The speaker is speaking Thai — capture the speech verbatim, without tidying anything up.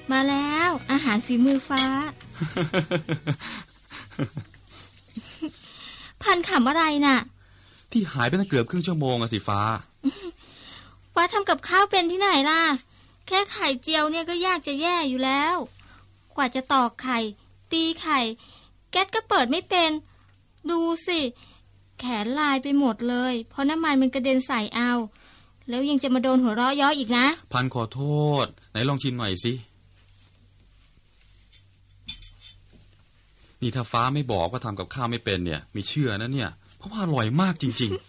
มาแล้วอาหารฝีมือฟ้า พันขำอะไรน่ะที่หายไปตั้งเกือบครึ่งชั่วโมงอะสิฟ้าฟ้าทำกับข้าวเป็นที่ไหนล่ะแค่ไข่เจียวเนี่ยก็ยากจะแย่อยู่แล้วกว่าจะตอกไข่ตีไข่แก๊สก็เปิดไม่เป็นดูสิแขนลายไปหมดเลยเพราะน้ำมันมันกระเด็นใส่เอาแล้วยังจะมาโดนหัวเราะย้ออีกนะพันขอโทษไหนลองชิมหน่อยสินี่ถ้าฟ้าไม่บอกว่าทำกับข้าวไม่เป็นเนี่ยไม่เชื่อนะเนี่ยเพราะว่าอร่อยมากจริงๆ